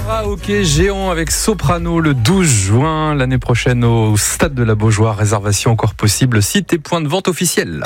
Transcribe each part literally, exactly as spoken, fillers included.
Karaoké géant avec Soprano le douze juin l'année prochaine au Stade de la Beaujoire. Réservation encore possible. Site et point de vente officiels.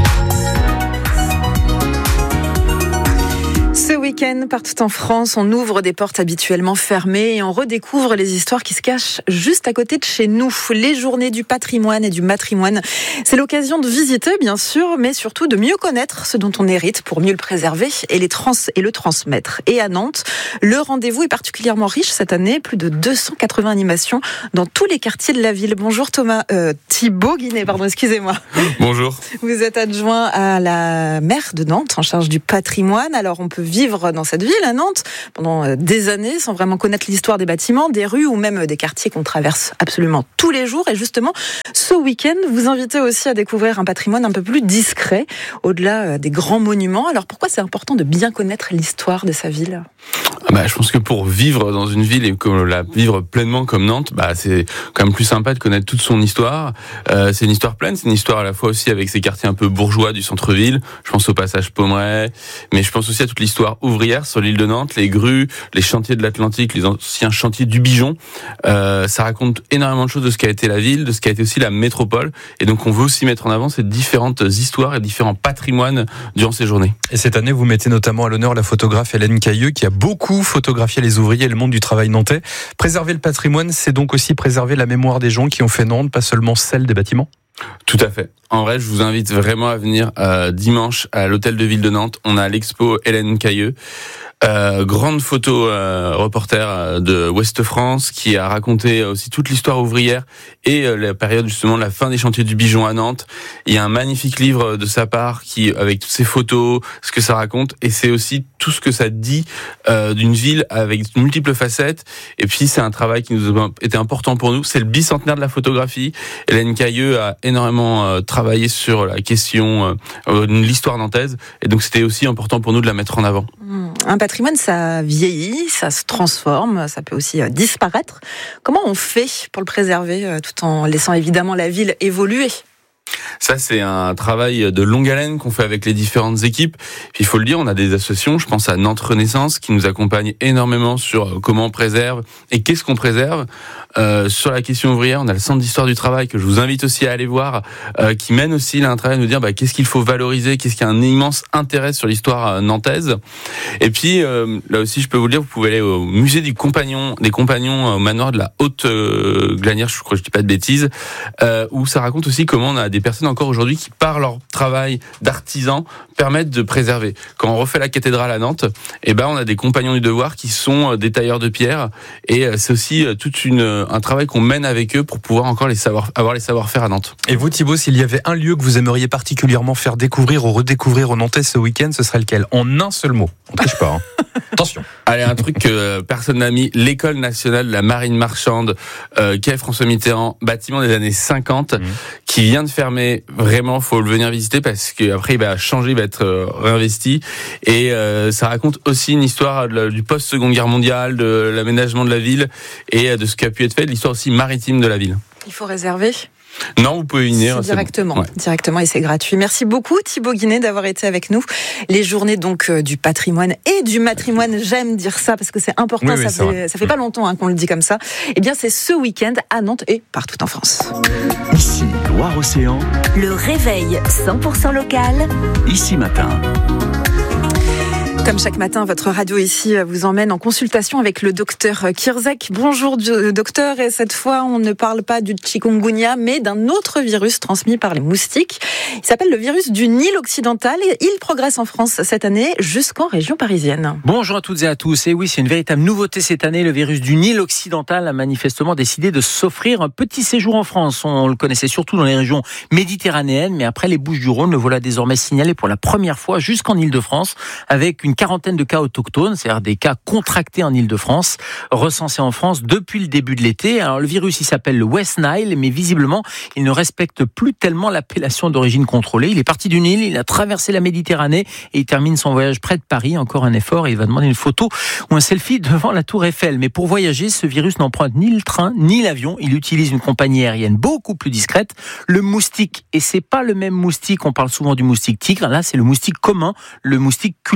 Ce week-end, partout en France, on ouvre des portes habituellement fermées et on redécouvre les histoires qui se cachent juste à côté de chez nous. Les journées du patrimoine et du matrimoine, c'est l'occasion de visiter, bien sûr, mais surtout de mieux connaître ce dont on hérite pour mieux le préserver et, les trans- et le transmettre. Et à Nantes, le rendez-vous est particulièrement riche cette année, plus de deux cent quatre-vingts animations dans tous les quartiers de la ville. Bonjour Thomas, euh, Thibaut Guinet, pardon, excusez-moi. Bonjour. Vous êtes adjoint à la maire de Nantes, en charge du patrimoine. Alors on peut vivre dans cette ville, à Nantes, pendant des années, sans vraiment connaître l'histoire des bâtiments, des rues ou même des quartiers qu'on traverse absolument tous les jours. Et justement, ce week-end, vous invitez aussi à découvrir un patrimoine un peu plus discret, au-delà des grands monuments. Alors pourquoi c'est important de bien connaître l'histoire de sa ville ? Ah bah, je pense que pour vivre dans une ville et que la vivre pleinement comme Nantes, bah, c'est quand même plus sympa de connaître toute son histoire. Euh, c'est une histoire pleine, c'est une histoire à la fois aussi avec ces quartiers un peu bourgeois du centre-ville. Je pense au passage Pommeraye, mais je pense aussi à toute l'histoire ouvrière sur l'île de Nantes, les grues, les chantiers de l'Atlantique, les anciens chantiers du Bijon. Euh, ça raconte énormément de choses de ce qu'a été la ville, de ce qu'a été aussi la métropole. Et donc on veut aussi mettre en avant ces différentes histoires et différents patrimoines durant ces journées. Et cette année, vous mettez notamment à l'honneur la photographe Hélène Cailleux qui a beaucoup photographié les ouvriers et le monde du travail nantais. Préserver le patrimoine, c'est donc aussi préserver la mémoire des gens qui ont fait Nantes, pas seulement celle des bâtiments ? Tout à fait. En vrai, je vous invite vraiment à venir euh, dimanche à l'hôtel de ville de Nantes. On a l'expo Hélène Cailleux. Euh, grande photo euh, reporter de Ouest France qui a raconté aussi toute l'histoire ouvrière et euh, la période justement de la fin des chantiers du Bijon à Nantes. Il y a un magnifique livre de sa part qui, avec toutes ces photos, ce que ça raconte, et c'est aussi tout ce que ça dit euh, d'une ville avec de multiples facettes. Et puis c'est un travail qui nous a été important pour nous. C'est le bicentenaire de la photographie. Hélène Cailleux a énormément euh, travaillé sur la question euh, de l'histoire nantaise, et donc c'était aussi important pour nous de la mettre en avant. Mmh. Un patrimoine, ça vieillit, ça se transforme, ça peut aussi disparaître. Comment on fait pour le préserver tout en laissant évidemment la ville évoluer ? Ça, c'est un travail de longue haleine qu'on fait avec les différentes équipes. Puis, il faut le dire, on a des associations, je pense à Nantes Renaissance, qui nous accompagnent énormément sur comment on préserve et qu'est-ce qu'on préserve. Euh, sur la question ouvrière, on a le Centre d'histoire du travail, que je vous invite aussi à aller voir, euh, qui mène aussi là, un travail à nous dire bah, qu'est-ce qu'il faut valoriser, qu'est-ce qui a un immense intérêt sur l'histoire nantaise. Et puis, euh, là aussi, je peux vous le dire, vous pouvez aller au musée du compagnon, des compagnons au manoir de la Haute-Glanière, je crois que je dis pas de bêtises, euh, où ça raconte aussi comment on a des personnes encore aujourd'hui qui, par leur travail d'artisan, permettent de préserver. Quand on refait la cathédrale à Nantes, eh ben, on a des compagnons du devoir qui sont des tailleurs de pierre, et c'est aussi toute une, un travail qu'on mène avec eux pour pouvoir encore les savoir, avoir les savoir-faire à Nantes. Et vous, Thibaut, s'il y avait un lieu que vous aimeriez particulièrement faire découvrir ou redécouvrir aux Nantais ce week-end, ce serait lequel ? En un seul mot. On triche pas, hein. Attention. Allez, un truc que personne n'a mis, l'école nationale de la marine marchande, euh, quai François Mitterrand, bâtiment des années cinquante, mmh. qui vient de fermer. Vraiment, faut le venir visiter parce qu'après, il va changer, il va être euh, réinvesti. Et euh, ça raconte aussi une histoire de, du post-seconde guerre mondiale, de l'aménagement de la ville et de ce qui a pu être fait, de l'histoire aussi maritime de la ville. Il faut réserver ? Non, vous pouvez venir. C'est directement, bon. ouais. directement et c'est gratuit. Merci beaucoup Thibaut Guinet d'avoir été avec nous. Les journées donc euh, du patrimoine et du matrimoine, j'aime dire ça parce que c'est important, oui, oui, ça, c'est fait, ça fait pas longtemps hein, qu'on le dit comme ça. Eh bien c'est ce week-end à Nantes et partout en France. Ici, Loire-Océan. Le réveil cent pour cent local. Ici Matin. Comme chaque matin, votre radio ici vous emmène en consultation avec le docteur Kirzek. Bonjour docteur, et cette fois on ne parle pas du chikungunya mais d'un autre virus transmis par les moustiques. Il s'appelle le virus du Nil occidental et il progresse en France cette année jusqu'en région parisienne. Bonjour à toutes et à tous. Et oui, c'est une véritable nouveauté cette année. Le virus du Nil occidental a manifestement décidé de s'offrir un petit séjour en France. On le connaissait surtout dans les régions méditerranéennes, mais après les Bouches-du-Rhône, le voilà désormais signalé pour la première fois jusqu'en Île-de-France avec une quarantaine de cas autochtones, c'est-à-dire des cas contractés en Île-de-France, recensés en France depuis le début de l'été. Alors le virus, il s'appelle le West Nile, mais visiblement, il ne respecte plus tellement l'appellation d'origine contrôlée. Il est parti du Nil, il a traversé la Méditerranée et il termine son voyage près de Paris. Encore un effort et il va demander une photo ou un selfie devant la Tour Eiffel. Mais pour voyager, ce virus n'emprunte ni le train ni l'avion. Il utilise une compagnie aérienne beaucoup plus discrète, le moustique. Et c'est pas le même moustique, on parle souvent du moustique tigre. Là, c'est le moustique commun, le moustique Culex.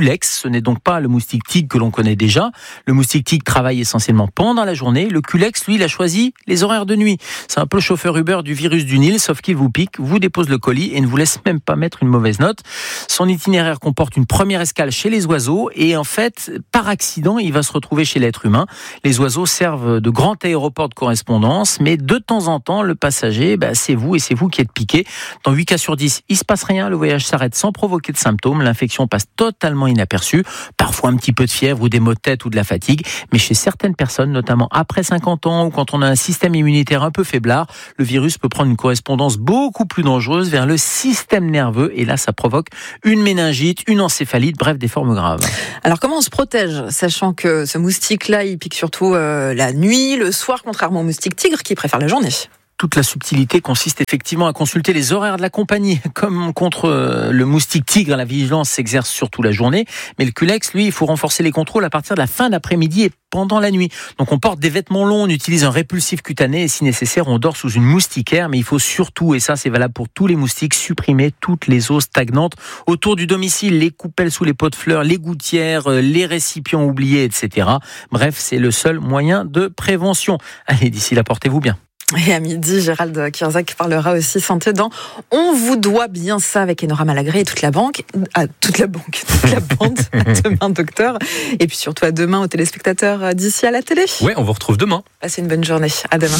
Ce n'est donc pas le moustique tigre que l'on connaît déjà. Le moustique tigre travaille essentiellement pendant la journée. Le Culex, lui, il a choisi les horaires de nuit. C'est un peu le chauffeur Uber du virus du Nil, sauf qu'il vous pique, vous dépose le colis et ne vous laisse même pas mettre une mauvaise note. Son itinéraire comporte une première escale chez les oiseaux et en fait, par accident, il va se retrouver chez l'être humain. Les oiseaux servent de grand aéroport de correspondance, mais de temps en temps, le passager, bah, c'est vous et c'est vous qui êtes piqué. Dans huit cas sur dix, il se passe rien, le voyage s'arrête sans provoquer de symptômes, l'infection passe totalement inaperçue, parfois un petit peu de fièvre ou des maux de tête ou de la fatigue, mais chez certaines personnes, notamment après cinquante ans ou quand on a un système immunitaire un peu faiblard, le virus peut prendre une correspondance beaucoup plus dangereuse vers le système nerveux et là ça provoque une méningite, une encéphalite, bref des formes graves. Alors comment on se protège, sachant que ce moustique-là, il pique surtout euh, la nuit, le soir, contrairement au moustique tigre qui préfère la journée? Toute la subtilité consiste effectivement à consulter les horaires de la compagnie. Comme contre le moustique tigre, la vigilance s'exerce surtout la journée. Mais le Culex, lui, il faut renforcer les contrôles à partir de la fin d'après-midi et pendant la nuit. Donc on porte des vêtements longs, on utilise un répulsif cutané et si nécessaire, on dort sous une moustiquaire. Mais il faut surtout, et ça c'est valable pour tous les moustiques, supprimer toutes les eaux stagnantes autour du domicile, les coupelles sous les pots de fleurs, les gouttières, les récipients oubliés, et cetera. Bref, c'est le seul moyen de prévention. Allez, d'ici là, portez-vous bien. Et à midi, Gérald Kirzac parlera aussi santé dans On vous doit bien ça avec Enora Malagré et toute la banque, à toute la banque, toute la bande. À demain, docteur. Et puis surtout à demain aux téléspectateurs d'ici à la télé. Ouais, on vous retrouve demain. Passez une bonne journée. À demain.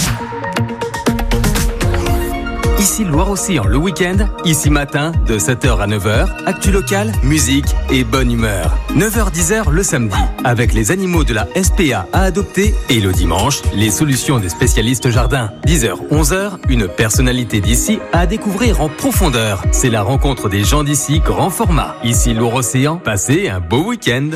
Ici Loire-Océan le week-end, ici matin de sept heures à neuf heures, actu locale, musique et bonne humeur. neuf heures dix heures le samedi, avec les animaux de la S P A à adopter et le dimanche, les solutions des spécialistes jardin. dix heures onze heures, une personnalité d'ici à découvrir en profondeur. C'est la rencontre des gens d'ici grand format. Ici Loire-Océan, passez un beau week-end.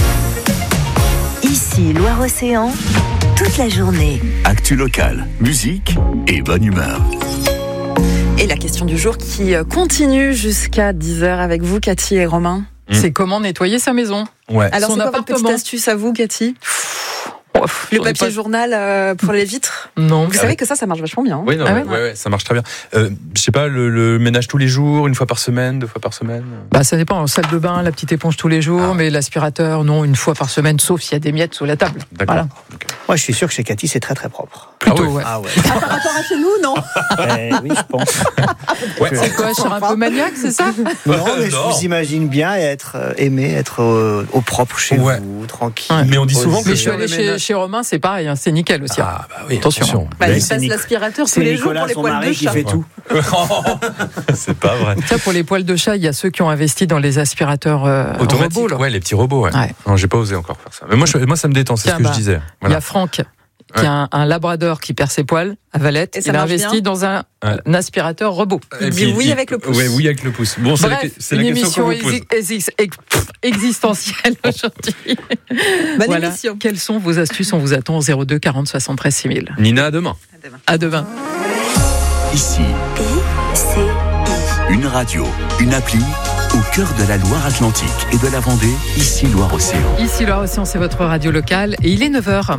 Ici Loire-Océan, toute la journée. Actu locale, musique et bonne humeur. Et la question du jour qui continue jusqu'à dix heures avec vous, Cathy et Romain. Mmh. C'est comment nettoyer sa maison. Ouais. Alors, Son c'est quoi votre petite appartement. astuce à vous, Cathy? Oh, Le papier pas... journal euh, pour les vitres. Non. Vous Ah savez ouais. que ça, ça marche vachement bien. Hein. Oui, non, Ah ouais, ouais ouais, ouais, ça marche très bien. Euh, je sais pas, le, le ménage tous les jours, une fois par semaine, deux fois par semaine. Bah, ça dépend. En salle de bain, la petite éponge tous les jours, Ah. mais l'aspirateur, non, une fois par semaine, sauf s'il y a des miettes sous la table. D'accord. Voilà. Okay. Moi, je suis sûr que chez Cathy, c'est très très propre. Plutôt, Ah ouais. ouais. Ah ouais. Ah, par rapport à chez nous, non? Eh oui, je pense. Ouais. Que- C'est quoi, je suis un peu maniaque, c'est ça? Non, mais je Non. vous imagine bien être euh, aimé, être euh, au propre chez Ouais. vous, tranquille. Ouais. Mais on dit souvent que Mais le je suis allé faire chez, le ménage- chez Romain, c'est pareil, hein, c'est nickel aussi. hein. Ah bah oui, Attention. attention. Bah, Mais il c'est passe Nic- l'aspirateur tous C'est les jours Nicolas, pour les son poils de mari, qui chat. fait tout. C'est pas vrai. Ça, pour les poils de chat, il y a ceux qui ont investi dans les aspirateurs euh, Automatique, robots, là. ouais, les petits robots, ouais. Ouais. Non, j'ai pas osé encore faire ça. Mais moi, je- moi ça me détend, c'est Tiens, ce que bah, je disais. Il y Voilà. a Franck, qui Ouais. a un, un labrador qui perd ses poils à Valette. Et ça Il a marche investi bien dans un, Ouais. un aspirateur robot. Il Et dit oui avec le pouce. Ouais, oui avec le pouce. Bon, c'est la, Bref, c'est la une question qu'on émission vous pose. exi- exi- ex- pff, existentielle aujourd'hui. Bonne Voilà. émission. Quelles sont vos astuces? On vous attend au zéro deux quarante soixante-treize six mille. Nina, à demain. À demain. À demain. Ici, I C I. une radio, une appli au cœur de la Loire-Atlantique et de la Vendée, ici Loire-Océan. Ici Loire-Océan, c'est votre radio locale et il est neuf heures.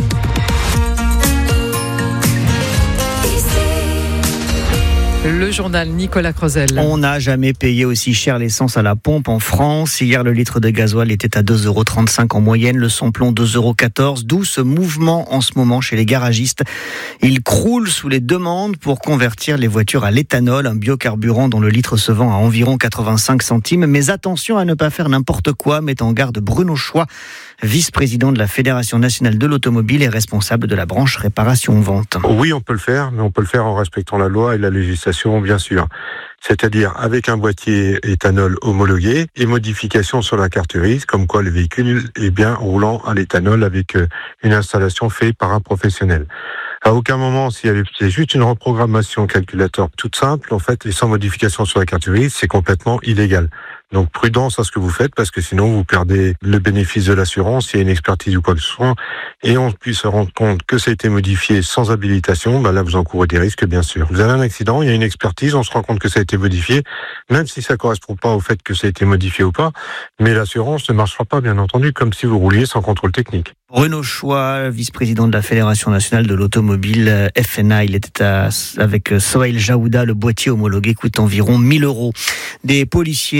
Le journal Nicolas Crozel. On n'a jamais payé aussi cher l'essence à la pompe en France. Hier, le litre de gasoil était à deux euros trente-cinq en moyenne, le samplon deux euros quatorze. D'où ce mouvement en ce moment chez les garagistes. Ils croulent sous les demandes pour convertir les voitures à l'éthanol, un biocarburant dont le litre se vend à environ quatre-vingt-cinq centimes. Mais attention à ne pas faire n'importe quoi, met en garde Bruno Choix, vice-président de la Fédération nationale de l'automobile et responsable de la branche réparation-vente. Oui, on peut le faire, mais on peut le faire en respectant la loi et la législation, bien sûr. C'est-à-dire avec un boîtier éthanol homologué et modification sur la carte grise, comme quoi le véhicule est bien roulant à l'éthanol avec une installation faite par un professionnel. À aucun moment, si c'est juste une reprogrammation calculateur toute simple, en fait, et sans modification sur la carte grise, c'est complètement illégal. Donc prudence à ce que vous faites, parce que sinon vous perdez le bénéfice de l'assurance, s'il y a une expertise ou quoi que ce soit, et on puisse se rendre compte que ça a été modifié sans habilitation, bah là vous encourez des risques, bien sûr. Vous avez un accident, il y a une expertise, on se rend compte que ça a été modifié, même si ça correspond pas au fait que ça a été modifié ou pas, mais l'assurance ne marchera pas, bien entendu, comme si vous rouliez sans contrôle technique. Bruno Choix, vice-président de la Fédération nationale de l'automobile F N A, il était à, avec Sohail Jaouda, le boîtier homologué coûte environ mille euros. Des policiers ont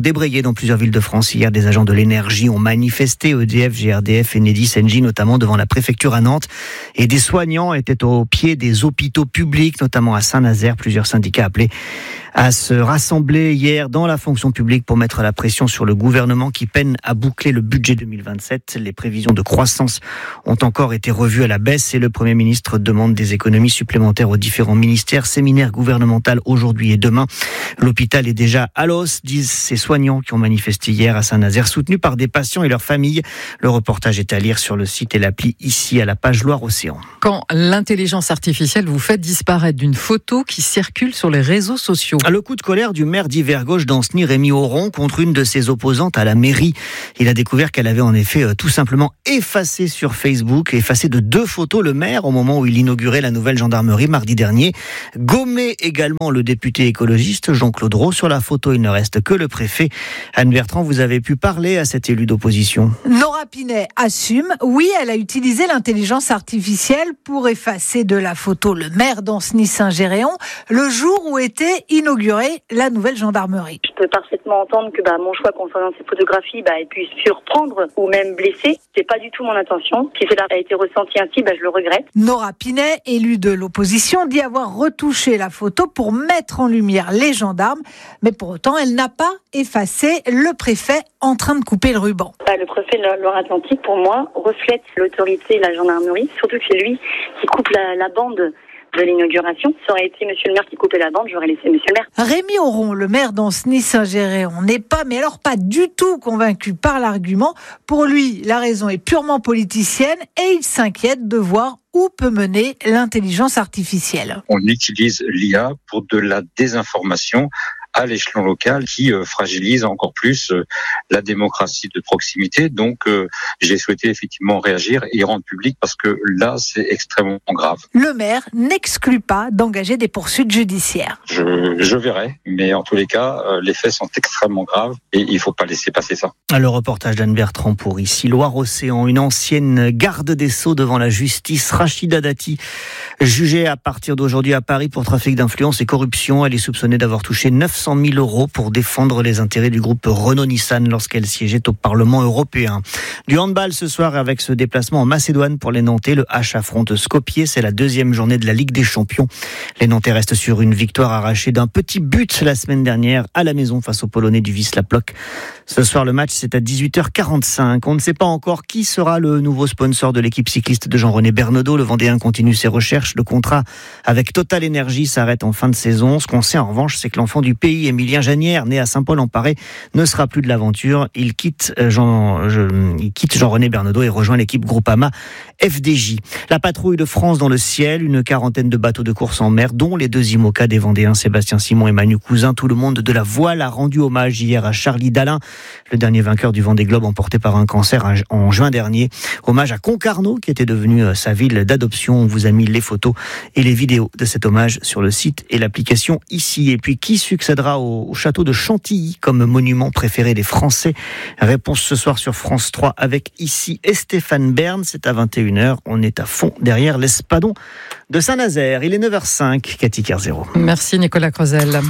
débrayé dans plusieurs villes de France. Hier, des agents de l'énergie ont manifesté, E D F, G R D F, Enedis, Engie, notamment devant la préfecture à Nantes. Et des soignants étaient au pied des hôpitaux publics, notamment à Saint-Nazaire. Plusieurs syndicats appelés à se rassembler hier dans la fonction publique pour mettre la pression sur le gouvernement qui peine à boucler le budget deux mille vingt-sept. Les prévisions de croissance ont encore été revues à la baisse et le Premier ministre demande des économies supplémentaires aux différents ministères. Séminaire gouvernemental aujourd'hui et demain. L'hôpital est déjà à l'os, disent ces soignants qui ont manifesté hier à Saint-Nazaire, soutenus par des patients et leurs familles. Le reportage est à lire sur le site et l'appli ici à la page Loire-Océan. Quand l'intelligence artificielle vous fait disparaître d'une photo qui circule sur les réseaux sociaux. Le coup de colère du maire d'Hiver-Gauche d'Anceny, Rémi Auron, contre une de ses opposantes à la mairie. Il a découvert qu'elle avait en effet euh, tout simplement effacé sur Facebook, effacé de deux photos le maire au moment où il inaugurait la nouvelle gendarmerie mardi dernier. Gommé également le député écologiste Jean-Claude Roux. Sur la photo, il ne reste que le préfet. Anne Bertrand, vous avez pu parler à cet élu d'opposition. Nora Pinet assume. Oui, elle a utilisé l'intelligence artificielle pour effacer de la photo le maire d'Anceny-Saint-Géréon le jour où était inaugurée la nouvelle gendarmerie. Je peux parfaitement entendre que bah, mon choix concernant ces photographies bah, puisse surprendre ou même blesser. C'est pas du tout mon intention. Si cela a été ressenti ainsi, bah, je le regrette. Nora Pinet, élue de l'opposition, dit avoir retouché la photo pour mettre en lumière les gendarmes. Mais pour autant, elle n'a pas effacé le préfet en train de couper le ruban. Bah, le préfet de Loire-Atlantique, pour moi, reflète l'autorité de la gendarmerie. Surtout que c'est lui qui coupe la, la bande de l'inauguration. Ça aurait été monsieur le maire qui coupait la bande, j'aurais laissé monsieur le maire. Rémi Auron, le maire d'Anceny-Saint-Géréon, n'est pas, mais alors pas du tout convaincu par l'argument. Pour lui, la raison est purement politicienne et il s'inquiète de voir où peut mener l'intelligence artificielle. On utilise l'I A pour de la désinformation à l'échelon local qui euh, fragilise encore plus euh, la démocratie de proximité. Donc, euh, j'ai souhaité effectivement réagir et rendre public parce que là, c'est extrêmement grave. Le maire n'exclut pas d'engager des poursuites judiciaires. Je, je verrai, mais en tous les cas, euh, les faits sont extrêmement graves et il ne faut pas laisser passer ça. Le reportage d'Anne Bertrand pour ici Loire-Océan. Une ancienne garde des Sceaux devant la justice, Rachida Dati, jugée à partir d'aujourd'hui à Paris pour trafic d'influence et corruption. Elle est soupçonnée d'avoir touché neuf cent mille euros pour défendre les intérêts du groupe Renault-Nissan lorsqu'elle siégeait au Parlement européen. Du handball ce soir avec ce déplacement en Macédoine pour les Nantais. Le H affronte Skopje. C'est la deuxième journée de la Ligue des Champions. Les Nantais restent sur une victoire arrachée d'un petit but la semaine dernière à la maison face aux Polonais du Wisła Płock. Ce soir, le match, c'est à dix-huit heures quarante-cinq. On ne sait pas encore qui sera le nouveau sponsor de l'équipe cycliste de Jean-René Bernaudot. Le Vendéen continue ses recherches. Le contrat avec Total Energy s'arrête en fin de saison. Ce qu'on sait en revanche, c'est que l'enfant du pays, Émilien Janière, né à Saint-Paul-en-Paré, ne sera plus de l'aventure. Il quitte Jean, je, il quitte Jean-René Bernaudot et rejoint l'équipe Groupama F D J. La patrouille de France dans le ciel, une quarantaine de bateaux de course en mer, dont les deux IMOCA des Vendéens, Sébastien Simon et Manu Cousin. Tout le monde de la voile a rendu hommage hier à Charlie Dalin, le dernier vainqueur du Vendée Globe emporté par un cancer en juin dernier. Hommage à Concarneau, qui était devenu sa ville d'adoption. On vous a mis les photos et les vidéos de cet hommage sur le site et l'application ici. Et puis, qui succédera au, au château de Chantilly comme monument préféré des Français? Réponse ce soir sur France trois avec ici et Stéphane Bern. C'est à vingt et une heures. On est à fond derrière l'Espadon de Saint-Nazaire. Il est neuf heures cinq. Cathy Kerzero. Merci Nicolas Creusel.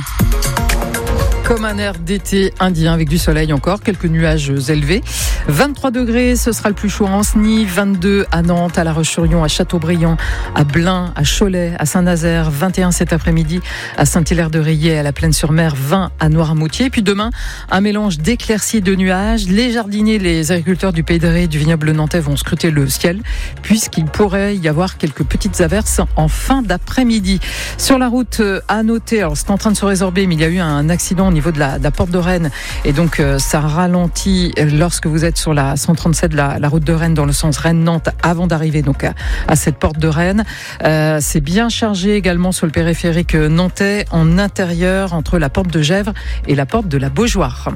Comme un air d'été indien avec du soleil encore, quelques nuages élevés. vingt-trois degrés, ce sera le plus chaud à Anceny, vingt-deux à Nantes, à La Roche-sur-Yon, à Châteaubriand, à Blain, à Cholet, à Saint-Nazaire, vingt et un cet après-midi à Saint-Hilaire-de-Rayet, à la Plaine-sur-Mer, vingt à Noirmoutier. Et puis demain, un mélange d'éclaircies et de nuages. Les jardiniers, les agriculteurs du Pays de Ré et du vignoble nantais vont scruter le ciel, puisqu'il pourrait y avoir quelques petites averses en fin d'après-midi. Sur la route, à noter, alors c'est en train de se résorber, mais il y a eu un accident au niveau de la, de la porte de Rennes et donc euh, ça ralentit lorsque vous êtes sur la cent trente-sept, la, la route de Rennes dans le sens Rennes-Nantes avant d'arriver donc à, à cette porte de Rennes. Euh, c'est bien chargé également sur le périphérique nantais en intérieur entre la porte de Gèvres et la porte de la Beaujoire.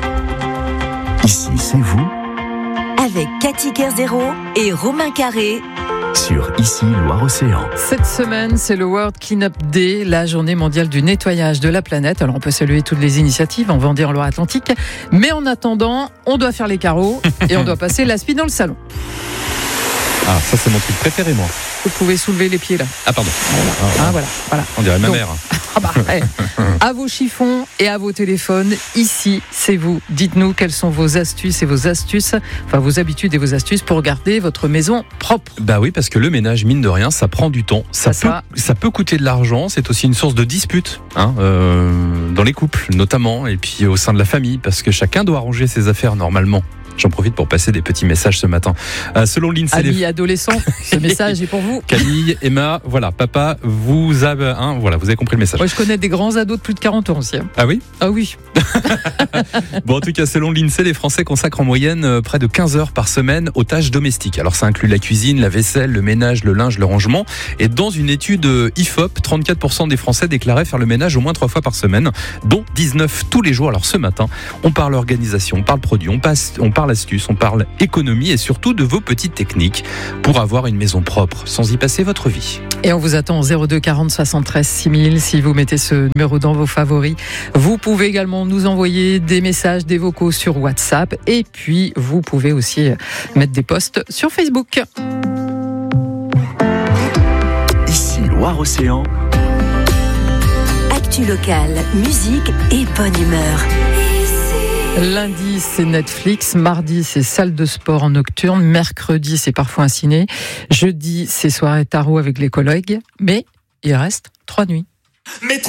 Ici, c'est vous avec Cathy Kerzero et Romain Carré sur Ici Loire-Océan. Cette semaine, c'est le World Cleanup Day, la journée mondiale du nettoyage de la planète. Alors on peut saluer toutes les initiatives en Vendée, en Loire-Atlantique, mais en attendant, on doit faire les carreaux et on doit passer l'aspi dans le salon. Ah, ça c'est mon truc préféré moi. Vous pouvez soulever les pieds là. Ah pardon. Ah, voilà, voilà. On dirait ma Donc, mère. Ah bah, eh, à vos chiffons et à vos téléphones, ici, c'est vous. Dites-nous quelles sont vos astuces et vos astuces, enfin vos habitudes et vos astuces pour garder votre maison propre. Bah oui, parce que le ménage, mine de rien, ça prend du temps. Ça, Ça, peut, ça. ça peut coûter de l'argent. C'est aussi une source de disputes hein, euh, dans les couples, notamment, et puis au sein de la famille, parce que chacun doit ranger ses affaires normalement. J'en profite pour passer des petits messages ce matin. Euh, selon l'INSEE, Amis les... adolescents, ce message est pour vous. Camille, Emma, voilà, papa, vous avez, hein, voilà, vous avez compris le message. Moi, je connais des grands ados de plus de quarante ans aussi. Hein. Ah oui? Ah oui. Bon, en tout cas, selon l'INSEE, les Français consacrent en moyenne euh, près de quinze heures par semaine aux tâches domestiques. Alors, ça inclut la cuisine, la vaisselle, le ménage, le linge, le rangement. Et dans une étude euh, I F O P, trente-quatre pour cent des Français déclaraient faire le ménage au moins trois fois par semaine, dont dix-neuf tous les jours. Alors, ce matin, on parle organisation, on parle produit, on, passe, on parle astuce, on parle économie et surtout de vos petites techniques pour avoir une maison propre sans y passer votre vie. Et on vous attend au zéro deux quarante soixante-treize six mille si vous mettez ce numéro dans vos favoris. Vous pouvez également nous envoyer des messages, des vocaux sur WhatsApp et puis vous pouvez aussi mettre des posts sur Facebook. Ici Loire-Océan. Actu locale, musique et bonne humeur. Lundi, c'est Netflix. Mardi, c'est salle de sport en nocturne. Mercredi, c'est parfois un ciné. Jeudi, c'est soirée tarot avec les collègues. Mais il reste trois nuits.